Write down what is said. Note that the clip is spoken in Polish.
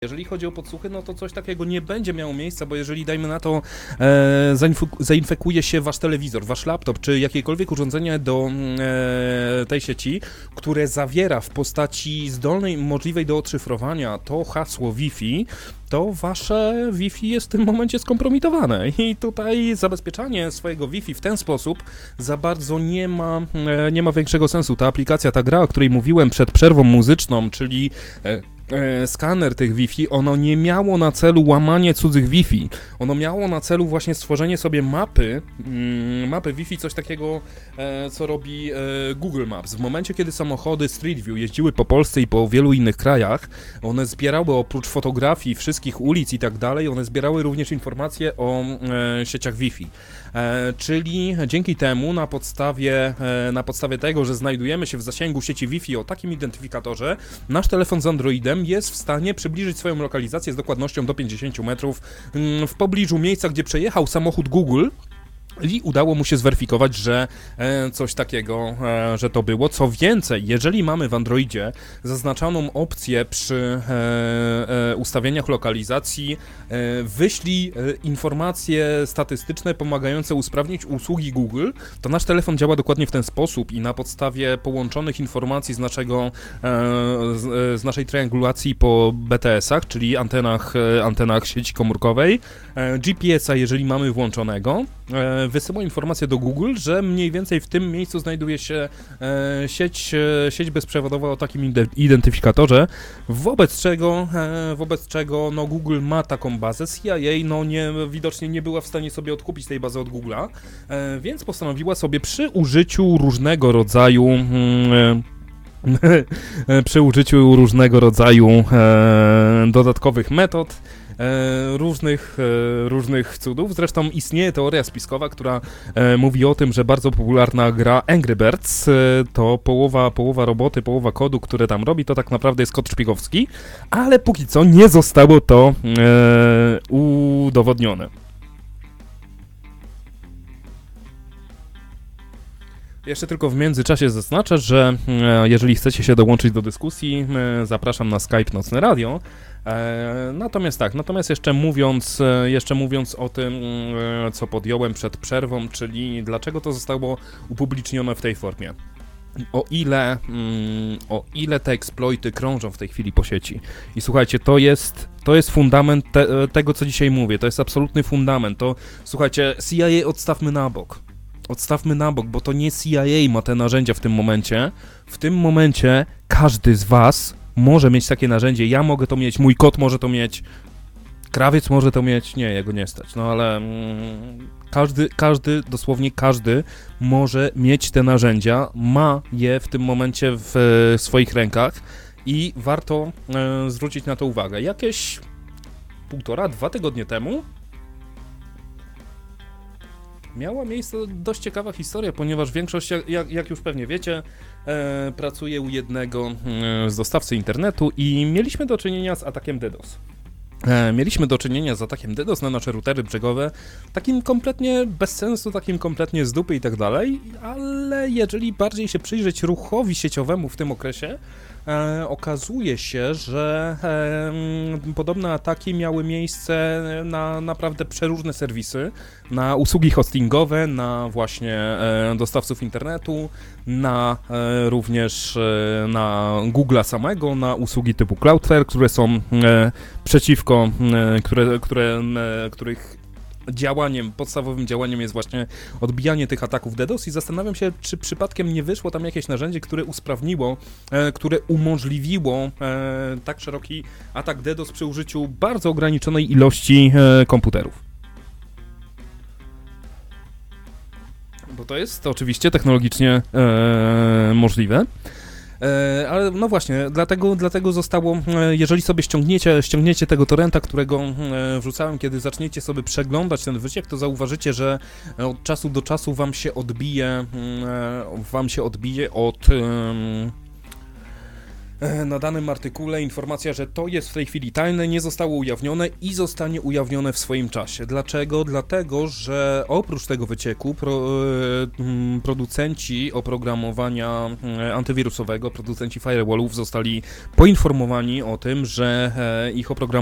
Jeżeli chodzi o podsłuchy, no to coś takiego nie będzie miało miejsca, bo jeżeli, dajmy na to, zainfekuje się wasz telewizor, wasz laptop, czy jakiekolwiek urządzenie do tej sieci, które zawiera w postaci zdolnej, możliwej do odszyfrowania to hasło Wi-Fi, to wasze Wi-Fi jest w tym momencie skompromitowane i tutaj zabezpieczanie swojego Wi-Fi w ten sposób za bardzo nie ma większego sensu. Ta aplikacja, ta gra, o której mówiłem przed przerwą muzyczną, czyli skaner tych Wi-Fi, ono nie miało na celu łamanie cudzych Wi-Fi. Ono miało na celu właśnie stworzenie sobie mapy Wi-Fi, coś takiego, co robi Google Maps. W momencie, kiedy samochody Street View jeździły po Polsce i po wielu innych krajach, one zbierały oprócz fotografii wszystkich ulic i tak dalej, one zbierały również informacje o sieciach Wi-Fi. Czyli dzięki temu na podstawie tego, że znajdujemy się w zasięgu sieci Wi-Fi o takim identyfikatorze, nasz telefon z Androidem jest w stanie przybliżyć swoją lokalizację z dokładnością do 50 metrów w pobliżu miejsca, gdzie przejechał samochód Google. I udało mu się zweryfikować, że coś takiego, że to było. Co więcej, jeżeli mamy w Androidzie zaznaczoną opcję przy ustawieniach lokalizacji, wyślij informacje statystyczne pomagające usprawnić usługi Google, to nasz telefon działa dokładnie w ten sposób i na podstawie połączonych informacji z naszej triangulacji po BTS-ach, czyli antenach sieci komórkowej, GPS-a, jeżeli mamy włączonego, wysyła informację do Google, że mniej więcej w tym miejscu znajduje się sieć bezprzewodowa o takim identyfikatorze, wobec czego no, Google ma taką bazę. CIA widocznie nie była w stanie sobie odkupić tej bazy od Google'a, więc postanowiła sobie przy użyciu różnego rodzaju dodatkowych metod, różnych cudów. Zresztą istnieje teoria spiskowa, która mówi o tym, że bardzo popularna gra Angry Birds to połowa roboty, połowa kodu, które tam robi, to tak naprawdę jest kod szpiegowski, ale póki co nie zostało to udowodnione. Jeszcze tylko w międzyczasie zaznaczę, że jeżeli chcecie się dołączyć do dyskusji, zapraszam na Skype Nocne Radio. Natomiast jeszcze mówiąc o tym, co podjąłem przed przerwą, czyli dlaczego to zostało upublicznione w tej formie. O ile te exploity krążą w tej chwili po sieci. I słuchajcie, to jest fundament tego, co dzisiaj mówię. To jest absolutny fundament. To, słuchajcie, CIA odstawmy na bok, bo to nie CIA ma te narzędzia w tym momencie. W tym momencie każdy z was może mieć takie narzędzie. Ja mogę to mieć, mój kot może to mieć, krawiec może to mieć. Nie, jego nie stać. No ale dosłownie każdy może mieć te narzędzia, ma je w tym momencie w swoich rękach i warto zwrócić na to uwagę. Jakieś 1,5-2 tygodnie temu miała miejsce dość ciekawa historia, ponieważ większość, jak już pewnie wiecie, pracuje u jednego z dostawcy internetu i mieliśmy do czynienia z atakiem DDoS. Na nasze routery brzegowe, takim kompletnie bez sensu, takim kompletnie z dupy i tak dalej, ale jeżeli bardziej się przyjrzeć ruchowi sieciowemu w tym okresie, okazuje się, że podobne ataki miały miejsce na naprawdę przeróżne serwisy, na usługi hostingowe, na właśnie dostawców internetu, również na Google'a samego, na usługi typu Cloudflare, które są których podstawowym działaniem jest właśnie odbijanie tych ataków DDoS i zastanawiam się, czy przypadkiem nie wyszło tam jakieś narzędzie, które umożliwiło tak szeroki atak DDoS przy użyciu bardzo ograniczonej ilości komputerów. Bo to jest oczywiście technologicznie możliwe. Ale no właśnie, dlatego zostało, jeżeli sobie ściągniecie tego torrenta, którego wrzucałem, kiedy zaczniecie sobie przeglądać ten wyciek, to zauważycie, że od czasu do czasu wam się odbije od na danym artykule informacja, że to jest w tej chwili tajne, nie zostało ujawnione i zostanie ujawnione w swoim czasie. Dlaczego? Dlatego, że oprócz tego wycieku producenci oprogramowania antywirusowego, producenci firewallów zostali poinformowani o tym, że ich oprogramowanie